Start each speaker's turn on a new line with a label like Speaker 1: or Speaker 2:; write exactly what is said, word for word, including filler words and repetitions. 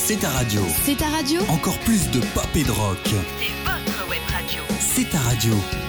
Speaker 1: C'est ta radio.
Speaker 2: C'est ta radio.
Speaker 1: Encore plus de pop et de rock.
Speaker 3: C'est votre web radio.
Speaker 1: C'est ta radio.